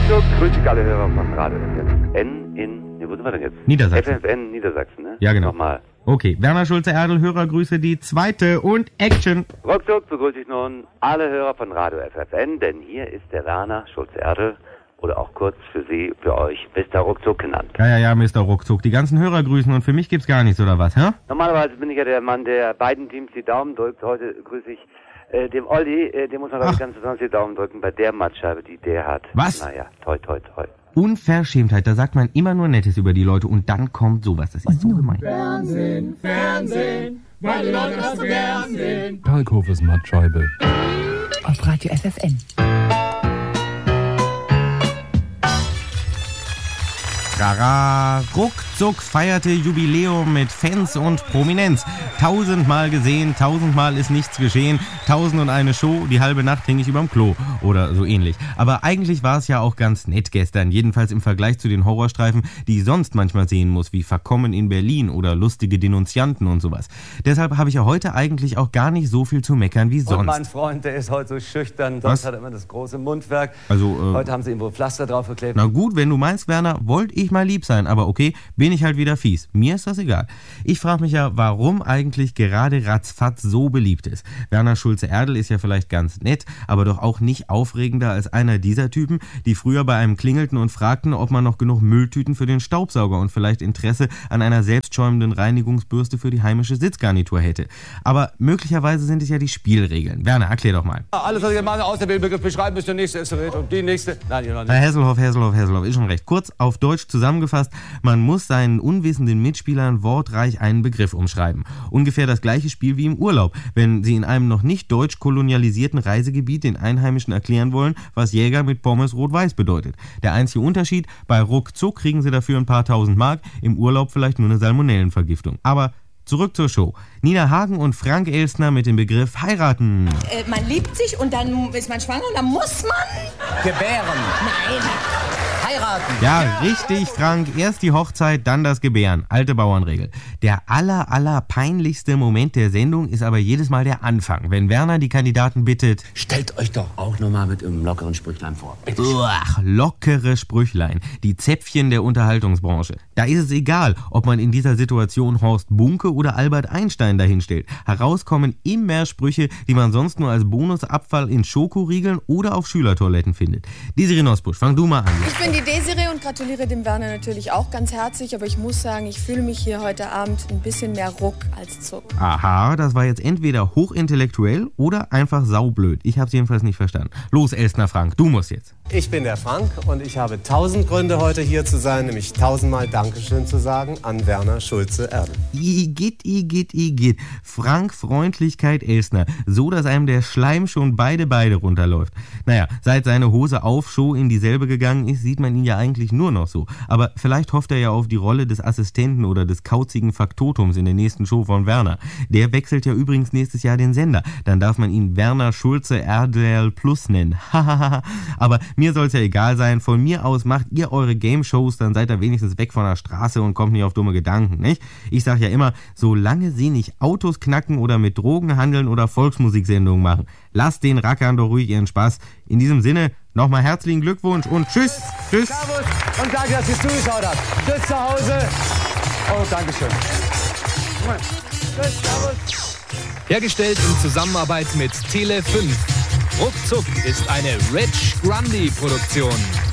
Ruckzuck grüße ich alle Hörer von Radio FFN wo sind wir denn jetzt? Niedersachsen. FFN Niedersachsen, ne? Ja, genau. Nochmal. Okay, Werner Schulze-Erdel, Hörergrüße, die zweite und Action. Ruckzuck begrüße ich nun alle Hörer von Radio FFN, denn hier ist der Werner Schulze-Erdel, oder auch kurz für Sie, für euch, Mr. Ruckzuck genannt. Ja, Mr. Ruckzuck. Die ganzen Hörer grüßen und für mich gibt's gar nichts, oder was, hä? Normalerweise bin ich ja der Mann, der beiden Teams die Daumen drückt. Heute grüße ich dem Olli, dem muss man glaube ich ganz besonders die Daumen drücken bei der Mattscheibe, die der hat. Was? Naja, toi. Unverschämtheit, da sagt man immer nur Nettes über die Leute und dann kommt sowas. Das ist so gemein. Fernsehen, weil die Leute das so gern sehen. Kalkhofes Mattscheibe. Auf Radio FFN. Rara, Ruckzuck feierte Jubiläum mit Fans und Prominenz. 1000-mal gesehen, 1000-mal ist nichts geschehen. 1001 Show, die halbe Nacht hing ich überm Klo oder so ähnlich. Aber eigentlich war es ja auch ganz nett gestern, jedenfalls im Vergleich zu den Horrorstreifen, die ich sonst manchmal sehen muss, wie Verkommen in Berlin oder lustige Denunzianten und sowas. Deshalb habe ich ja heute eigentlich auch gar nicht so viel zu meckern wie sonst. Und mein Freund, der ist heute so schüchtern, sonst hat er immer das große Mundwerk. Also, heute haben sie ihm wohl Pflaster draufgeklebt. Na gut, wenn du meinst, Werner, wollte ich mal lieb sein, aber okay, bin ich halt wieder fies. Mir ist das egal. Ich frage mich ja, warum eigentlich gerade Ratzfatz so beliebt ist. Werner Schulze-Erdel ist ja vielleicht ganz nett, aber doch auch nicht aufregender als einer dieser Typen, die früher bei einem klingelten und fragten, ob man noch genug Mülltüten für den Staubsauger und vielleicht Interesse an einer selbstschäumenden Reinigungsbürste für die heimische Sitzgarnitur hätte. Aber möglicherweise sind es ja die Spielregeln. Werner, erklär doch mal. Alles, was ich mache, aus dem Begriff beschreiben, bis der nächste ist und die nächste. Nein, noch nicht. Herr Hesselhoff, ist schon recht. Kurz auf Deutsch zusammengefasst, man muss seinen unwissenden Mitspielern wortreich einen Begriff umschreiben. Ungefähr das gleiche Spiel wie im Urlaub, wenn sie in einem noch nicht deutsch kolonialisierten Reisegebiet den Einheimischen erklären wollen, was Jäger mit Pommes rot-weiß bedeutet. Der einzige Unterschied, bei Ruckzuck kriegen sie dafür ein paar tausend Mark, im Urlaub vielleicht nur eine Salmonellenvergiftung. Aber zurück zur Show. Nina Hagen und Frank Elstner mit dem Begriff heiraten. Man liebt sich und dann ist man schwanger und dann muss man... Gebären. Nein. Heiraten. Ja, richtig, Frank. Erst die Hochzeit, dann das Gebären. Alte Bauernregel. Der aller peinlichste Moment der Sendung ist aber jedes Mal der Anfang, wenn Werner die Kandidaten bittet: Stellt euch doch auch nochmal mit einem lockeren Sprüchlein vor. Bitte. Ach, lockere Sprüchlein. Die Zäpfchen der Unterhaltungsbranche. Da ist es egal, ob man in dieser Situation Horst Bunke oder Albert Einstein dahinstellt. Herauskommen immer Sprüche, die man sonst nur als Bonusabfall in Schokoriegeln oder auf Schülertoiletten findet. Desiree Nosbusch, fang du mal an. Ich bin die Desiree und gratuliere dem Werner natürlich auch ganz herzlich, aber ich muss sagen, ich fühle mich hier heute Abend ein bisschen mehr Ruck als Zuck. Aha, das war jetzt entweder hochintellektuell oder einfach saublöd. Ich hab's jedenfalls nicht verstanden. Los, Elstner Frank, du musst jetzt. Ich bin der Frank und ich habe 1000 Gründe, heute hier zu sein, nämlich 1000-mal Dankeschön zu sagen an Werner Schulze-Erdel. Igitt. Frank Freundlichkeit Elstner. So, dass einem der Schleim schon beide runterläuft. Naja, seit seine Hose auf Show in dieselbe gegangen ist, sieht man ihn ja eigentlich nur noch so. Aber vielleicht hofft er ja auf die Rolle des Assistenten oder des kauzigen Faktotums in der nächsten Show von Werner. Der wechselt ja übrigens nächstes Jahr den Sender. Dann darf man ihn Werner Schulze-Erdel Plus nennen. Aber mir soll's ja egal sein. Von mir aus macht ihr eure Game-Shows, dann seid ihr wenigstens weg von der Straße und kommt nicht auf dumme Gedanken, nicht? Ich sag ja immer, solange sie nicht Autos knacken oder mit Drogen handeln oder Volksmusiksendungen machen, lasst den Rackern doch ruhig ihren Spaß. In diesem Sinne, nochmal herzlichen Glückwunsch und tschüss. Servus und danke, dass ihr zugeschaut habt. Tschüss zu Hause. Oh, Dankeschön. Tschüss, servus. Hergestellt in Zusammenarbeit mit Tele5. Ruckzuck ist eine Rich Grundy Produktion.